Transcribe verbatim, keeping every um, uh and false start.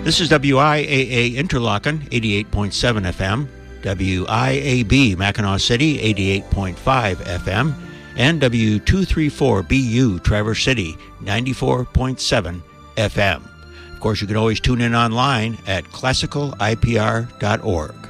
This is W I A A Interlochen, eighty-eight point seven F M, W I A B Mackinac City, eighty-eight point five F M, and W two thirty-four B U Traverse City, ninety-four point seven F M. Of course, you can always tune in online at classical I P R dot org.